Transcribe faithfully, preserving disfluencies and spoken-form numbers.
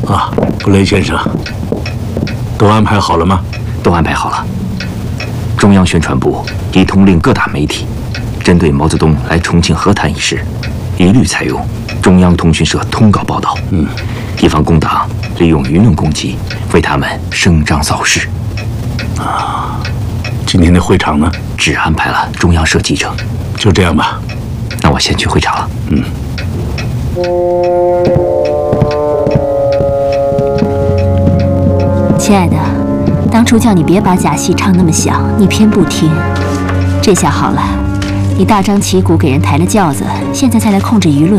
啊，布雷先生，都安排好了吗？ 都安排好了。中央宣传部已通令各大媒体，针对毛泽东来重庆和谈一事，一律采用中央通讯社通稿报道。嗯，以防工党利用舆论攻击，为他们声张造势。 啊，今天的会场呢？ 只安排了中央社记者。 就这样吧。 那我先去会场了。 嗯。 亲爱的，当初叫你别把假戏唱那么响，你偏不听。这下好了，你大张旗鼓给人抬了轿子，现在再来控制舆论。